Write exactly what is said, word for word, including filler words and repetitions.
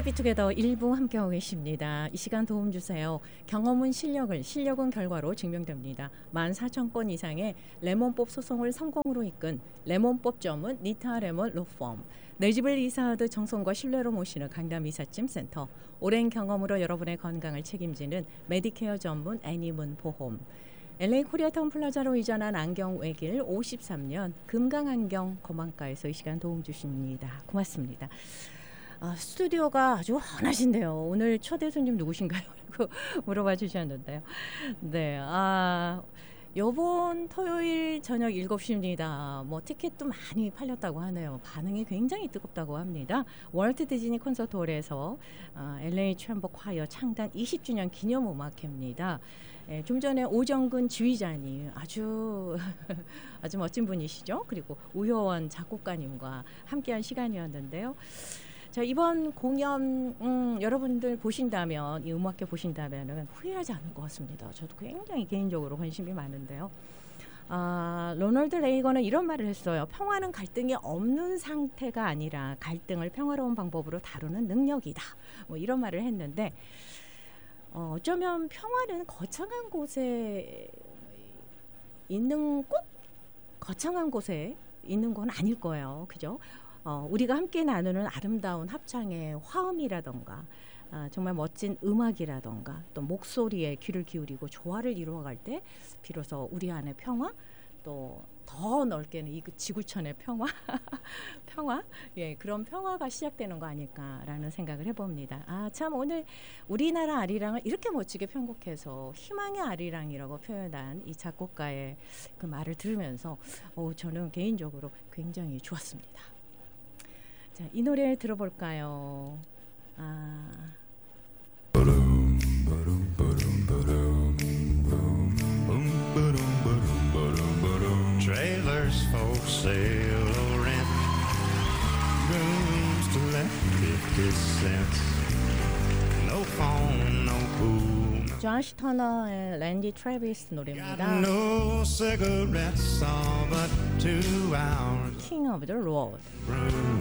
해피투게더 일부 함께하고 계십니다. 이 시간 도움 주세요. 경험은 실력을, 실력은 결과로 증명됩니다. 만 사천 건 이상의 레몬법 소송을 성공으로 이끈 레몬법 전문 니타 레몬 로펌, 내 집을 이사하듯 정성과 신뢰로 모시는 강남 이삿짐 센터, 오랜 경험으로 여러분의 건강을 책임지는 메디케어 전문 애니문 보험, 엘에이 코리아타운 플라자로 이전한 안경 외길 오십삼 년 금강안경 거망가에서 이 시간 도움 주십니다. 고맙습니다. 아, 스튜디오가 아주 환하신데요. 오늘 초대 손님 누구신가요? 라고 물어봐 주셨는데요. 네, 아, 요번 토요일 저녁 일곱 시입니다. 뭐 티켓도 많이 팔렸다고 하네요. 반응이 굉장히 뜨겁다고 합니다. 월트 디즈니 콘서트홀에서 어, 엘에이 챔버 콰이어 창단 이십 주년 기념 음악회입니다. 예, 좀 전에 오정근 지휘자님 아주 아주 멋진 분이시죠. 그리고 우효원 작곡가님과 함께한 시간이었는데요. 자, 이번 공연 음, 여러분들 보신다면, 이 음악회 보신다면 후회하지 않을 것 같습니다. 저도 굉장히 개인적으로 관심이 많은데요. 아, 로널드 레이건은 이런 말을 했어요. 평화는 갈등이 없는 상태가 아니라 갈등을 평화로운 방법으로 다루는 능력이다. 뭐 이런 말을 했는데 어, 어쩌면 평화는 거창한 곳에 있는, 꼭 거창한 곳에 있는 건 아닐 거예요. 그죠? 어, 우리가 함께 나누는 아름다운 합창의 화음이라던가 아, 정말 멋진 음악이라던가 또 목소리에 귀를 기울이고 조화를 이루어갈 때 비로소 우리 안의 평화, 또 더 넓게는 이 지구촌의 평화 평화, 예, 그런 평화가 시작되는 거 아닐까라는 생각을 해봅니다. 아, 참 오늘 우리나라 아리랑을 이렇게 멋지게 편곡해서 희망의 아리랑이라고 표현한 이 작곡가의 그 말을 들으면서 어, 저는 개인적으로 굉장히 좋았습니다. 자, 이 노래 들어볼까요? 아. Trailers for sale or rent, rooms to let fifty cents, no phone, no pool. 조시 터너의 랜디 트래비스 노래입니다. Got no cigarettes, all but two hours. King of the Road. Room